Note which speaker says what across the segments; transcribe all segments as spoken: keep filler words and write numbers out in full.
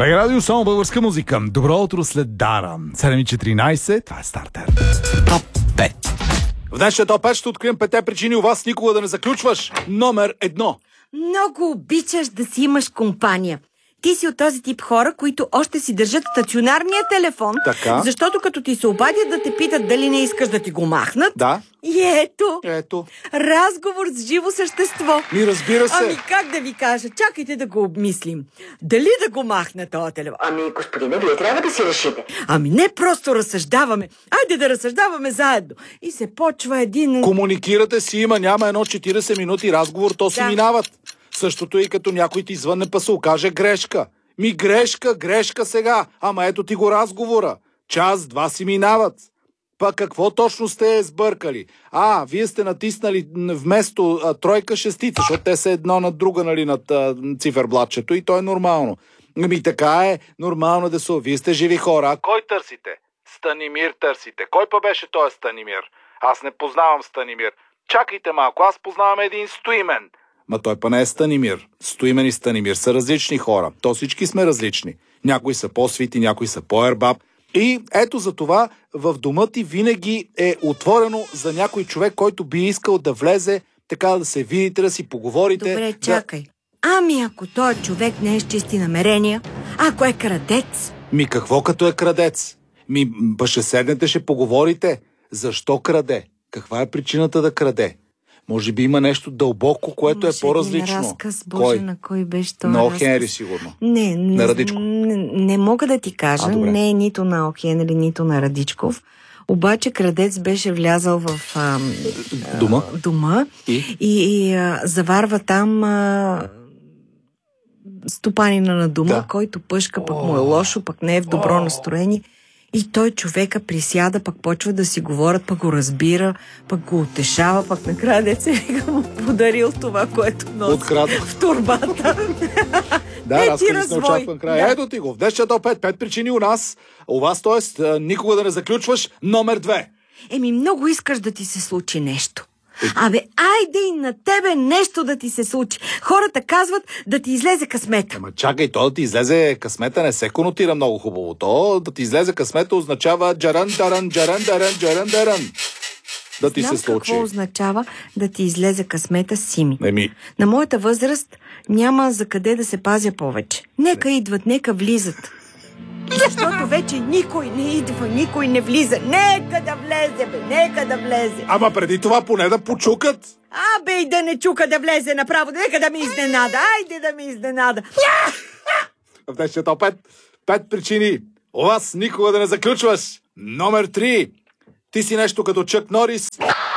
Speaker 1: Ай, радио, само българска музика. Добро утро след Дара. седем и четиринайсет, това е стартер. Топ пет. В днешния топ пет ще открием петте причини у вас никога да не заключваш. Номер едно.
Speaker 2: Много обичаш да си имаш компания. Ти си от този тип хора, които още си държат стационарния телефон,
Speaker 1: така,
Speaker 2: защото като ти се обадят да те питат дали не искаш да ти го махнат.
Speaker 1: Да.
Speaker 2: И ето,
Speaker 1: ето.
Speaker 2: разговор с живо същество.
Speaker 1: Ми, разбира се.
Speaker 2: Ами как да ви кажа, чакайте да го обмислим. Дали да го махна този телефон?
Speaker 3: Ами, господине, вие трябва да си решите.
Speaker 2: Ами не просто разсъждаваме. Айде да разсъждаваме заедно. И се почва един...
Speaker 1: Комуникирате си, има, няма едно четирийсет минути разговор, то си
Speaker 2: да.
Speaker 1: минават. Същото и като някой ти звънне, па се окаже грешка. Ми грешка, грешка сега. Ама ето ти го разговора. Час, два си минават. Па какво точно сте сбъркали? А, вие сте натиснали вместо а, тройка шестица, защото те са едно над друга, нали, над а, циферблатчето и то е нормално. Ами така е, нормално да са. Вие сте живи хора. А кой търсите? Станимир търсите. Кой па беше той Станимир? Аз не познавам Станимир. Чакайте малко, аз познавам един Стоимен. Ма той па не е Станимир. Стоимен и Станимир са различни хора. То всички сме различни. Някои са по-свити, някои са по-ербаб. И ето за това в дома ти винаги е отворено за някой човек, който би искал да влезе, така да се видите, да си поговорите.
Speaker 2: Добре,
Speaker 1: да...
Speaker 2: чакай. Ами ако той човек не е с чисти намерения, ако е крадец?
Speaker 1: Ми какво като е крадец? Ми ба ще седнете, ще поговорите. Защо краде? Каква е причината да краде? Може би има нещо дълбоко, което
Speaker 2: Имаше
Speaker 1: е по-различно.
Speaker 2: един разказ, Боже,
Speaker 1: кой?
Speaker 2: на кой беше това
Speaker 1: на О.
Speaker 2: разказ?
Speaker 1: Хенри, сигурно.
Speaker 2: Не, не,
Speaker 1: на Радичко.
Speaker 2: Не, не мога да ти кажа.
Speaker 1: А,
Speaker 2: не е нито на О. Хенри, нито на Радичков. Обаче крадец беше влязал в а,
Speaker 1: дома,
Speaker 2: а, дома
Speaker 1: и,
Speaker 2: и, и а, заварва там а, стопанина на дома, да. Който пъшка, пък му е лошо, пък не е в добро настроение. И той човека присяда, пък почва да си говорят, пък го разбира, пък го утешава, пък накрая деца му подарил това, което носи
Speaker 1: Открадна.
Speaker 2: в турбата.
Speaker 1: Да,
Speaker 2: е,
Speaker 1: разкази се очаквам края. Да. Ето ти го. В днешния топ пет, пет причини у нас. У вас, т.е. никога да не заключваш. Номер две.
Speaker 2: Еми, много искаш да ти се случи нещо. Абе, айде и на тебе нещо да ти се случи. Хората казват да ти излезе късмета.
Speaker 1: Ама чакай, то да ти излезе късмета не се конотира много хубаво. То да ти излезе късмета означава джаран, джаран, джаран, джаран, джаран, джаран. Да ти
Speaker 2: Знам
Speaker 1: се случи.
Speaker 2: какво означава да ти излезе късмета, Сими.
Speaker 1: Еми.
Speaker 2: На моята възраст няма за къде да се пазя повече. Нека не. идват, нека влизат. Защото вече никой не идва, никой не влиза. Нека да влезе, бе, нека да влезе.
Speaker 1: Ама преди това поне да почукат.
Speaker 2: Абе, и да не чука да влезе направо. Нека да ми изненада. Айде да ми изненада.
Speaker 1: В днешния топ пет, пет причини у вас никога да не заключваш. Номер три. Ти си нещо като Чък Норис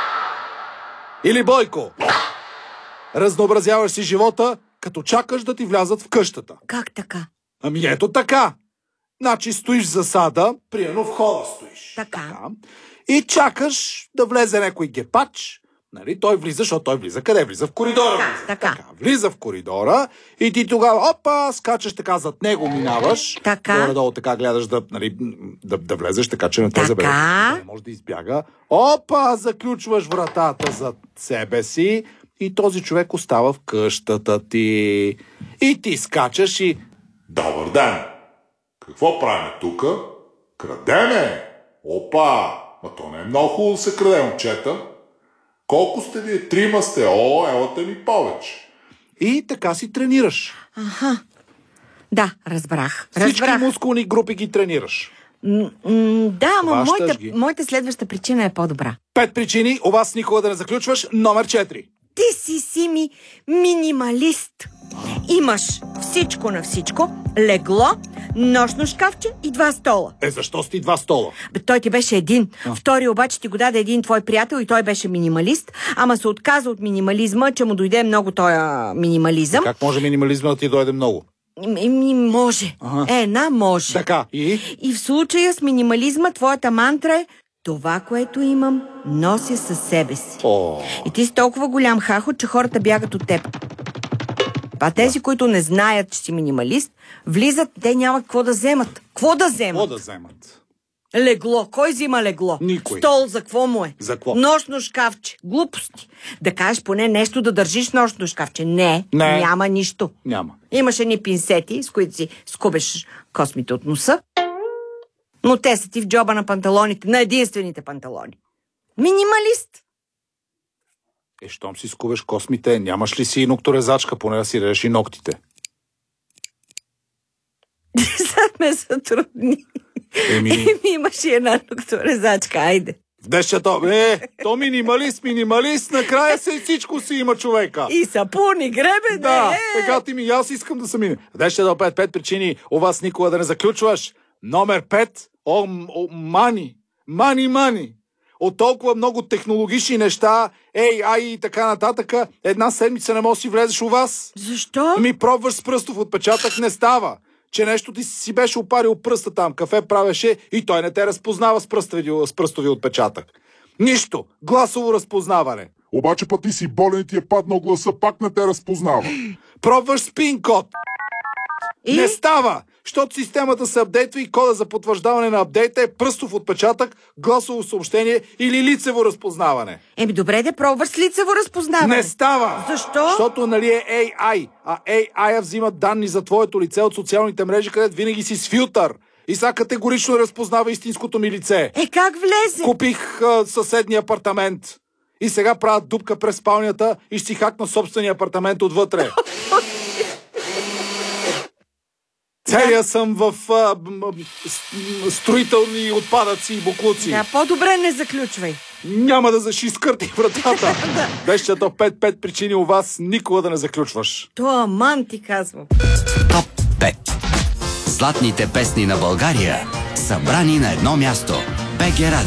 Speaker 1: или Бойко. Разнообразяваш си живота, като чакаш да ти влязат в къщата.
Speaker 2: Как така?
Speaker 1: Ами ето така. Значи стоиш в засада, примерно в хола стоиш.
Speaker 2: Така.
Speaker 1: така. И чакаш да влезе някой гепач. Нали? Той влиза, защото той влиза. Къде влиза? В коридора.
Speaker 2: Така,
Speaker 1: влиза.
Speaker 2: така.
Speaker 1: така. Влиза в коридора и ти тогава, опа, скачаш така зад него, минаваш.
Speaker 2: Така.
Speaker 1: Горе-долу така гледаш да, нали, да, да влезеш, така че не те забере.
Speaker 2: Така.
Speaker 1: Не може да избяга. Опа, заключваш вратата зад себе си и този човек остава в къщата ти. И ти скачаш и...
Speaker 4: Добър ден! Какво правим тук? Крадеме! Опа! А то не е много хубаво да се краде, момчета. Колко сте вие? Трима сте. О, елате ми повече.
Speaker 1: И така си тренираш.
Speaker 2: Аха. Да, разбрах.
Speaker 1: Всички
Speaker 2: разбрах.
Speaker 1: мускулни групи ги тренираш.
Speaker 2: М- м- да, ама моята,
Speaker 1: ги.
Speaker 2: моята следваща причина е по-добра.
Speaker 1: Пет причини у вас никога да не заключваш. Номер четири.
Speaker 2: Ти си, Сими, минималист. Имаш всичко на всичко, легло, нощно шкафче и два стола.
Speaker 1: Е, защо сте два стола?
Speaker 2: Бе, той ти беше един.
Speaker 1: А.
Speaker 2: Втори обаче ти го даде един твой приятел и той беше минималист, ама се отказа от минимализма, че му дойде много този минимализъм.
Speaker 1: Как може минимализма да ти дойде много?
Speaker 2: Ми, ми, може.
Speaker 1: Ага.
Speaker 2: Е, една може.
Speaker 1: Така, и?
Speaker 2: И в случая с минимализма твоята мантра е: това, което имам, нося със себе си.
Speaker 1: О.
Speaker 2: И ти си толкова голям хахо, че хората бягат от теб. А тези, които не знаят, че си минималист, влизат, те няма какво да вземат. Какво да вземат?
Speaker 1: Какво да вземат?
Speaker 2: Легло. Кой взима легло?
Speaker 1: Никой.
Speaker 2: Стол за какво му е?
Speaker 1: За какво?
Speaker 2: Нощно шкафче. Глупости. Да кажеш поне нещо да държиш нощно шкафче. Не,
Speaker 1: Не.
Speaker 2: няма нищо.
Speaker 1: Няма.
Speaker 2: Имаш едни пинсети, с които си скубеш космите от носа, но те са ти в джоба на панталоните, на единствените панталони. Минималист.
Speaker 1: Е, щом си скубеш космите, нямаш ли си и нокторезачка, поне да си режеш и ногтите?
Speaker 2: Sad ме затрудни.
Speaker 1: Еми...
Speaker 2: Еми, имаш и една нокторезачка, айде.
Speaker 1: В дещето, е, то минималист, минималист, накрая се всичко си има човека.
Speaker 2: И сапун, и гребен,
Speaker 1: Да,
Speaker 2: е.
Speaker 1: така ти ми, аз искам да съм мине. В дещето пет, пет причини у вас никога да не заключваш. Номер пет, о, о мани, мани, мани. От толкова много технологични неща, ей, ай и така нататък, една седмица не можеш да си влезеш у вас.
Speaker 2: Защо?
Speaker 1: Ми пробваш с пръстов отпечатък, не става. Че нещо ти си беше опарил пръста там, кафе правеше и той не те разпознава с, пръстови, с пръстови отпечатък. Нищо. Гласово разпознаване.
Speaker 4: Обаче път ти си болен и ти е паднал гласа, пак не те разпознава.
Speaker 1: Пробваш с пин-код.
Speaker 2: И?
Speaker 1: Не става, защото системата се апдейтва и кода за потвърждаване на апдейта е пръстов отпечатак, гласово съобщение или лицево разпознаване.
Speaker 2: Еми, добре да пробваш с лицево разпознаване.
Speaker 1: Не става!
Speaker 2: Защо?
Speaker 1: Защото нали е Ей Ай, а Ей Ай взима данни за твоето лице от социалните мрежи, където винаги си с филтър. И сега категорично разпознава истинското ми лице.
Speaker 2: Е, как влезе?
Speaker 1: Купих а, съседния апартамент. И сега правят дупка през спалнята и ще си хакна собствения апартамент отвътре. Целия съм в а, м, с- строителни отпадъци и буклуци.
Speaker 2: Да, по-добре не заключвай.
Speaker 1: Няма да зашискърти вратата. Дещето пет пет причини у вас никога да не заключваш.
Speaker 2: То аман ти казвам.
Speaker 5: Топ пет. Златните песни на България, събрани на едно място. БГ Радио.